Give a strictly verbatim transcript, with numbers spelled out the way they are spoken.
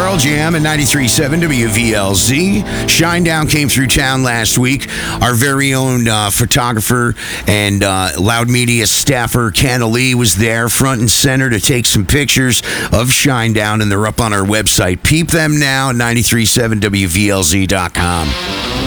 Pearl Jam at ninety-three point seven W V L Z. Shinedown came through town last week. Our very own uh, photographer and uh, Loud Media staffer, Kenna Lee, was there front and center to take some pictures of Shinedown, and they're up on our website. Peep them now at ninety-three point seven W V L Z dot com.